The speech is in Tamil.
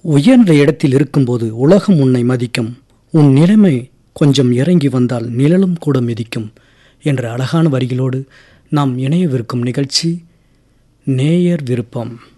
உயர்ந்த இடத்தில் இருக்கும்போது உலகம் உன்னை மதிக்கும், உன் நிலைமை கொஞ்சம் இறங்கி வந்தால் நிழலும் கூட மிதிக்கும் என்ற அழகான வரிகளோடு நாம் இணையவிருக்கும் நிகழ்ச்சி நேயர் விருப்பம்.